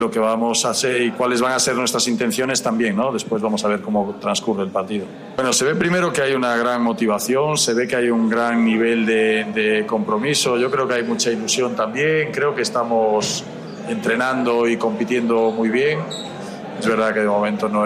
lo que vamos a hacer y cuáles van a ser nuestras intenciones también, ¿no? Después vamos a ver cómo transcurre el partido. Bueno, se ve primero que hay una gran motivación, se ve que hay un gran nivel de compromiso, yo creo que hay mucha ilusión también, creo que estamos entrenando y compitiendo muy bien. Es verdad que de momento no